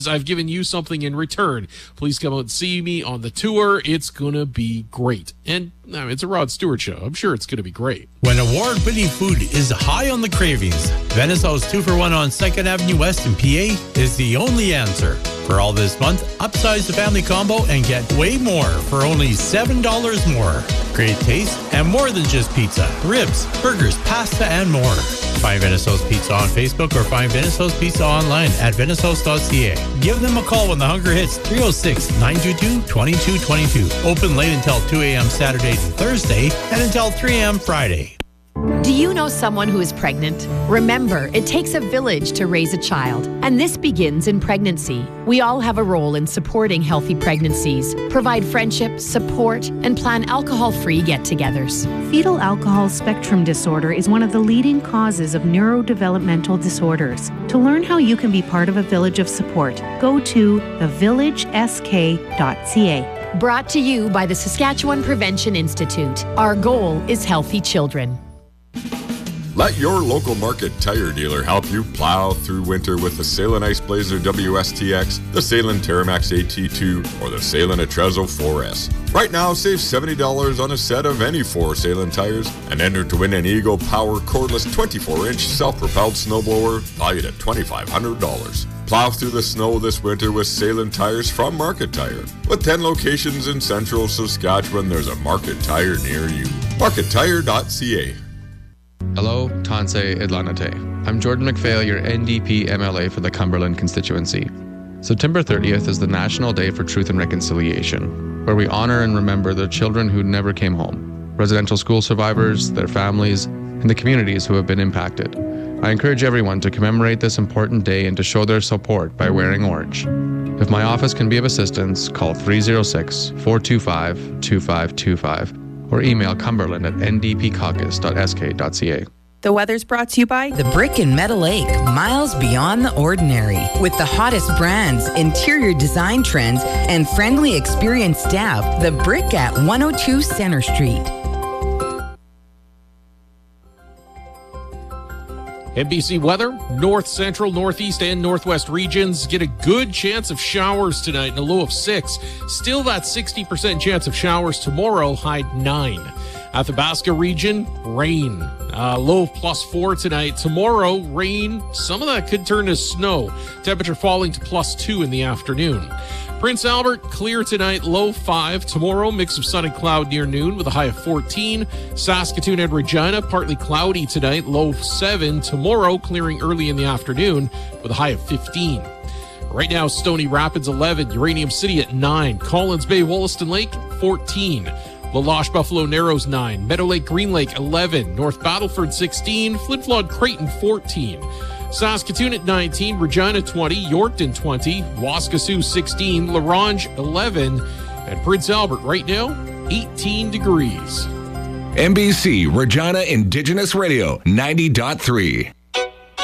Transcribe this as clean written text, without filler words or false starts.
I've given you something in return. Please come out and see me on the tour. It's going to be great. And it's a Rod Stewart show. I'm sure it's going to be great. When award-winning food is high on the cravings, Venice House 2-for-1 on 2nd Avenue West in PA is the only answer. For all this month, upsize the family combo and get way more for only $7 more. Great taste and more than just pizza, ribs, burgers, pasta, and more. Find Venice House Pizza on Facebook or find Venice House Pizza online at venicehouse.ca. Give them a call when the hunger hits 306-922-2222. Open late until 2 a.m. Saturday to Thursday and until 3 a.m. Friday. Do you know someone who is pregnant? Remember, it takes a village to raise a child, and this begins in pregnancy. We all have a role in supporting healthy pregnancies, provide friendship, support, and plan alcohol-free get-togethers. Fetal alcohol spectrum disorder is one of the leading causes of neurodevelopmental disorders. To learn how you can be part of a village of support, go to thevillagesk.ca. Brought to you by the Saskatchewan Prevention Institute. Our goal is healthy children. Let your local Market Tire dealer help you plow through winter with the Salem Ice Blazer WSTX, the Salem Terramax AT2, or the Salem Atrezo 4S. Right now, save $70 on a set of any 4 Salem tires and enter to win an Eagle Power cordless 24-inch self-propelled snowblower valued at $2,500. Plow through the snow this winter with Salem tires from Market Tire. With 10 locations in central Saskatchewan, there's a Market Tire near you. MarketTire.ca. Hello, Tansei Idlanate. I'm Jordan McPhail, your NDP MLA for the Cumberland constituency. September 30th is the National Day for Truth and Reconciliation, where we honor and remember the children who never came home, residential school survivors, their families, and the communities who have been impacted. I encourage everyone to commemorate this important day and to show their support by wearing orange. If my office can be of assistance, call 306-425-2525 or email cumberland@ndpcaucus.sk.ca. The weather's brought to you by The Brick in Meadow Lake, miles beyond the ordinary. With the hottest brands, interior design trends, and friendly, experienced staff, The Brick at 102 Center Street. NBC weather, north, central, northeast, and northwest regions get a good chance of showers tonight and a low of 6. Still that 60% chance of showers tomorrow, high 9. Athabasca region, rain. Low of +4 tonight. Tomorrow, rain. Some of that could turn to snow. Temperature falling to +2 in the afternoon. Prince Albert, clear tonight, low 5. Tomorrow, mix of sun and cloud near noon with a high of 14. Saskatoon and Regina, partly cloudy tonight, low 7. Tomorrow, clearing early in the afternoon with a high of 15. Right now, Stony Rapids 11, Uranium City at 9, Collins Bay, Wollaston Lake 14. La Loche, Buffalo Narrows 9, Meadow Lake, Green Lake 11, North Battleford 16, Flin Flon, Creighton 14. Saskatoon at 19, Regina 20, Yorkton 20, Waskesiu 16, La Ronge 11, and Prince Albert right now 18 degrees. NBC Regina Indigenous Radio 90.3.